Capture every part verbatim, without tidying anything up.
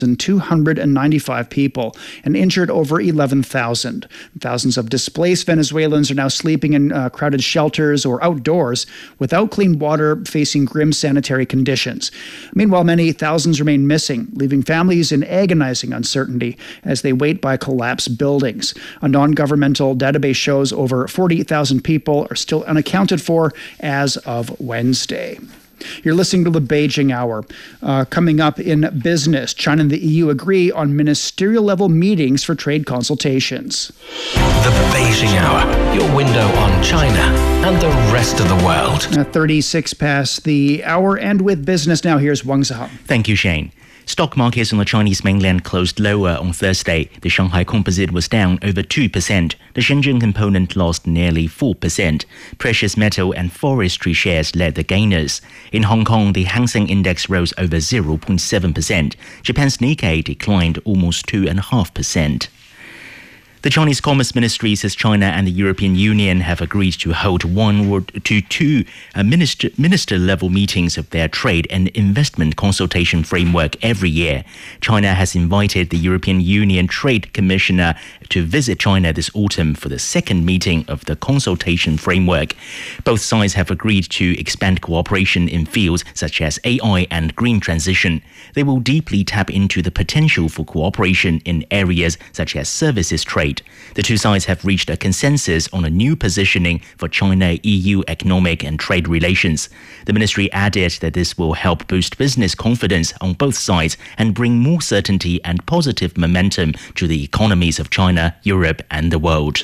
two hundred ninety-five people and injured over eleven thousand. Thousands of displaced Venezuelans are now sleeping in uh, crowded shelters or outdoors without clean water, facing grim sanitary conditions. Meanwhile, many thousands remain missing, leaving families in agonizing uncertainty as they wait by collapsed buildings. A non-governmental database shows over forty thousand people are still unaccounted for as of Wednesday. You're listening to the Beijing Hour. Uh, coming up in business, China and the E U agree on ministerial-level meetings for trade consultations. The Beijing Hour, your window on China and the rest of the world. Uh, thirty-six past the hour, and with business now, here's Wang Zihao. Thank you, Shane. Stock markets on the Chinese mainland closed lower on Thursday. The Shanghai Composite was down over two percent. The Shenzhen component lost nearly four percent. Precious metal and forestry shares led the gainers. In Hong Kong, the Hang Seng Index rose over zero point seven percent. Japan's Nikkei declined almost two point five percent. The Chinese Commerce Ministry says China and the European Union have agreed to hold one to two uh, minister, minister-level meetings of their trade and investment consultation framework every year. China has invited the European Union Trade Commissioner to visit China this autumn for the second meeting of the consultation framework. Both sides have agreed to expand cooperation in fields such as A I and green transition. They will deeply tap into the potential for cooperation in areas such as services trade. The two sides have reached a consensus on a new positioning for China-E U economic and trade relations. The ministry added that this will help boost business confidence on both sides and bring more certainty and positive momentum to the economies of China, Europe, and the world.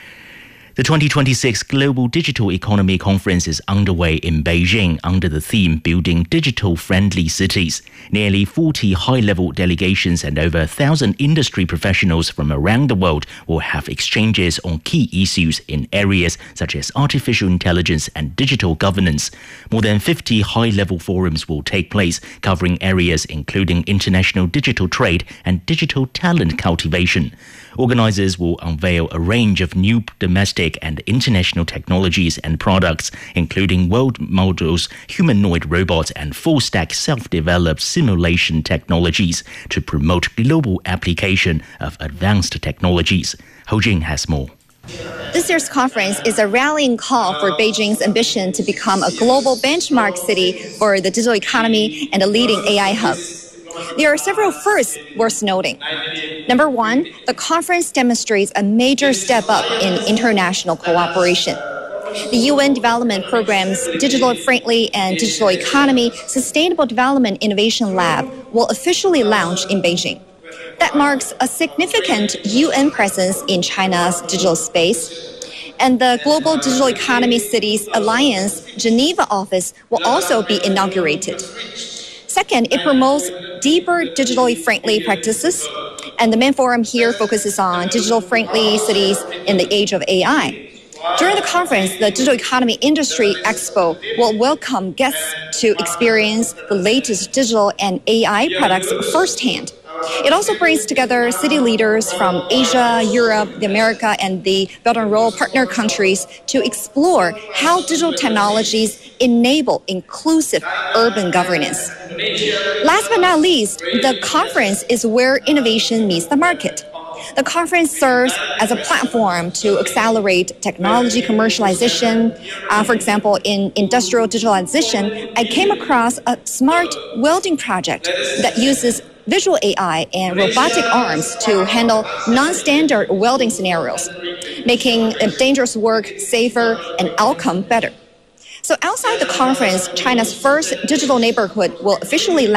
The twenty twenty-six Global Digital Economy Conference is underway in Beijing under the theme Building Digital-Friendly Cities. Nearly forty high-level delegations and over one thousand industry professionals from around the world will have exchanges on key issues in areas such as artificial intelligence and digital governance. More than fifty high-level forums will take place, covering areas including international digital trade and digital talent cultivation. Organizers will unveil a range of new domestic and international technologies and products, including world models, humanoid robots, and full-stack self-developed simulation technologies to promote global application of advanced technologies. Hou Jing has more. This year's conference is a rallying call for Beijing's ambition to become a global benchmark city for the digital economy and a leading A I hub. There are several firsts worth noting. Number one, the conference demonstrates a major step up in international cooperation. The U N Development Programme's Digital Friendly and Digital Economy Sustainable Development Innovation Lab will officially launch in Beijing. That marks a significant U N presence in China's digital space. And the Global Digital Economy Cities Alliance Geneva office will also be inaugurated. Second, it promotes deeper digitally friendly practices, and the main forum here focuses on digital-friendly cities in the age of A I. During the conference, the Digital Economy Industry Expo will welcome guests to experience the latest digital and A I products firsthand. It also brings together city leaders from Asia, Europe, the America, and the Belt and Road partner countries to explore how digital technologies enable inclusive urban governance. Last but not least, the conference is where innovation meets the market. The conference serves as a platform to accelerate technology commercialization. Uh, for example, in industrial digitalization, I came across a smart welding project that uses visual A I and robotic arms to handle non-standard welding scenarios, making dangerous work safer and outcome better. So outside the conference, China's first digital neighborhood will officially